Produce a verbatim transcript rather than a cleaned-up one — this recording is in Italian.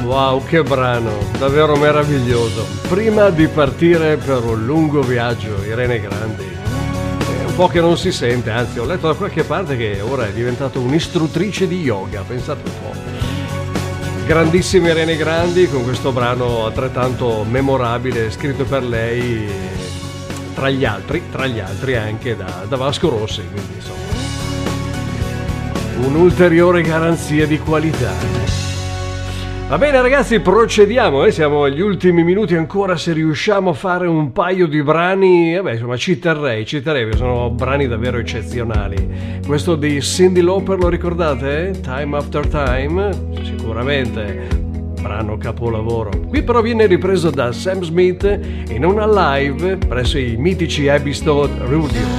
Wow, che brano, davvero meraviglioso. Prima di partire per un lungo viaggio, Irene Grandi. È un po' che non si sente, anzi ho letto da qualche parte che ora è diventata un'istruttrice di yoga, pensate un po'. Grandissima Irene Grandi con questo brano altrettanto memorabile scritto per lei, tra gli altri, tra gli altri anche da, da Vasco Rossi, quindi insomma un'ulteriore garanzia di qualità. Va bene ragazzi, procediamo, eh? Siamo agli ultimi minuti ancora, se riusciamo a fare un paio di brani, vabbè insomma ci terrei, ci terrei, perché sono brani davvero eccezionali. Questo di Cyndi Lauper lo ricordate? Time After Time? Sicuramente, brano capolavoro. Qui però viene ripreso da Sam Smith in una live presso i mitici Abbey Road Studios.